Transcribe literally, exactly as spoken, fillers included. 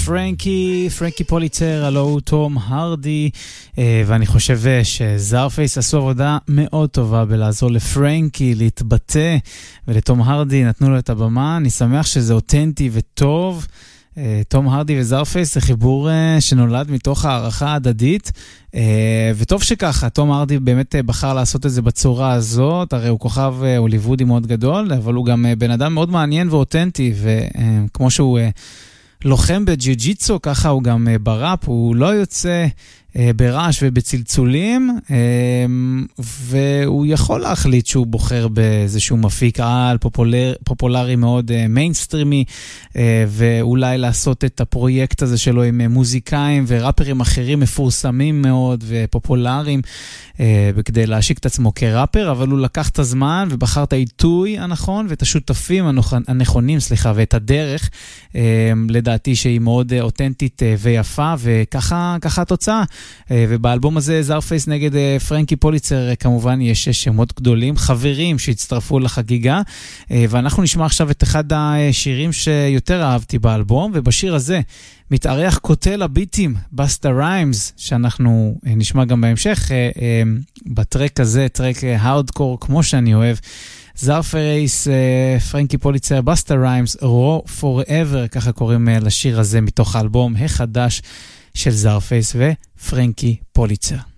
פרנקי, פרנקי פוליצר, הלו הוא תום הרדי, ואני חושב שזארפייס עשו עבודה מאוד טובה בלעזור לפרנקי להתבטא, ולתום הרדי נתנו לו את הבמה. אני שמח שזה אותנטי וטוב. תום הרדי וזארפייס זה חיבור שנולד מתוך הערכה הדדית, וטוב שככה, תום הרדי באמת בחר לעשות את זה בצורה הזאת. הרי הוא כוכב הוליוודי מאוד גדול, אבל הוא גם בן אדם מאוד מעניין ואותנטי, וכמו שהוא לוחם בג'יוג'יטסו, ככה הוא גם בראפ, הוא לא יוצא ברעש ובצלצולים, והוא יכול להחליט שהוא בוחר באיזשהו מפיק על פופולר, פופולרי מאוד מיינסטרימי, ואולי לעשות את הפרויקט הזה שלו עם מוזיקאים וראפרים אחרים מפורסמים מאוד ופופולריים, בכדי להשיק את עצמו כראפר, אבל הוא לקח את הזמן ובחר את העיתוי הנכון ואת השותפים הנכונים, סליחה, ואת הדרך, לדעתי שהיא מאוד אותנטית ויפה, וככה ככה התוצאה. ובאלבום הזה זארפייס נגד פרנקי פוליצר כמובן יש שמות גדולים, חברים שהצטרפו לחגיגה, ואנחנו נשמע עכשיו את אחד השירים שיותר אהבתי באלבום, ובשיר הזה מתארח קוטל הביטים, בסטה ריימס, שאנחנו נשמע גם בהמשך בטרק הזה, טרק הארדקור כמו שאני אוהב. זארפייס, פרנקי פוליצר, בסטה ריימס, רו פוראבר, ככה קוראים לשיר הזה מתוך האלבום החדש של זארפייס ופרנקי פוליצר.